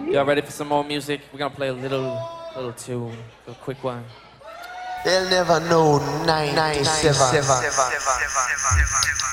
Y'all ready for some more music? We're gonna play a little tune, a quick one. They'll never know 997.